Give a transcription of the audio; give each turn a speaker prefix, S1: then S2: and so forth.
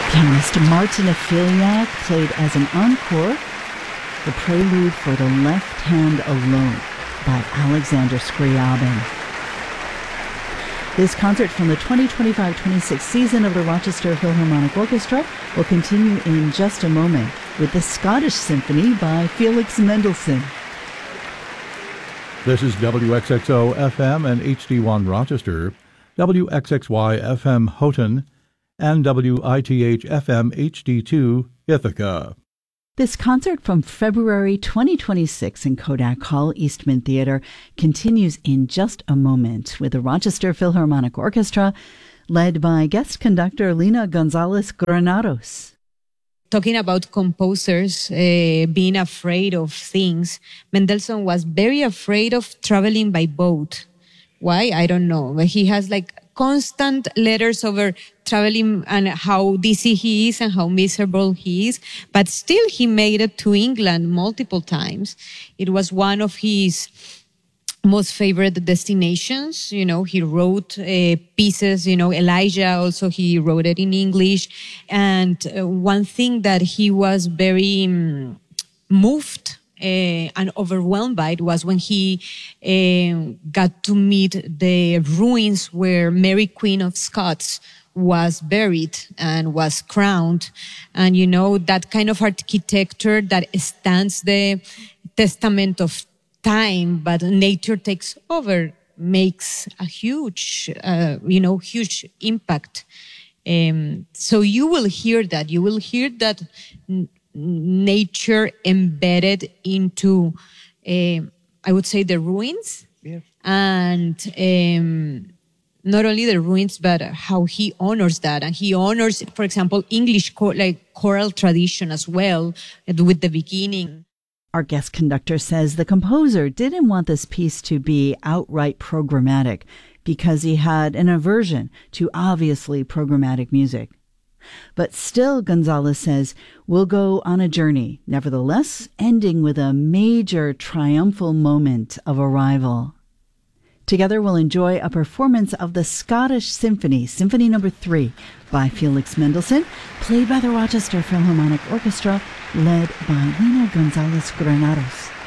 S1: Pianist Martina Filiak played as an encore the prelude for The Left Hand Alone by Alexander Scriabin. This concert from the 2025-26 season of the Rochester Philharmonic Orchestra will continue in just a moment with the Scottish Symphony by Felix Mendelssohn.
S2: This is WXXO FM and HD1 Rochester, WXXY FM Houghton, and WITH FM HD2 Ithaca.
S1: This concert from February 2026 in Kodak Hall, Eastman Theatre, continues in just a moment with the Rochester Philharmonic Orchestra, led by guest conductor Lina Gonzalez Granados.
S3: Talking about composers being afraid of things, Mendelssohn was very afraid of traveling by boat. Why? I don't know. But he has constant letters over traveling and how dizzy he is and how miserable he is. But still, he made it to England multiple times. It was one of his most favorite destinations. He wrote pieces, Elijah also, he wrote it in English. And one thing that he was very moved and overwhelmed by it was when he got to meet the ruins where Mary Queen of Scots was buried and was crowned. And, that kind of architecture that stands the testament of time, but nature takes over, makes a huge, huge impact. So you will hear that. You will hear that nature embedded into, I would say, the ruins. Yeah. And not only the ruins, but how he honors that. And he honors, for example, English choral tradition as well, with the beginning.
S1: Our guest conductor says the composer didn't want this piece to be outright programmatic because he had an aversion to obviously programmatic music. But still, Gonzalez says, we'll go on a journey, nevertheless, ending with a major triumphal moment of arrival. Together, we'll enjoy a performance of the Scottish Symphony, Symphony No. 3, by Felix Mendelssohn, played by the Rochester Philharmonic Orchestra, led by Lina Gonzalez Granados.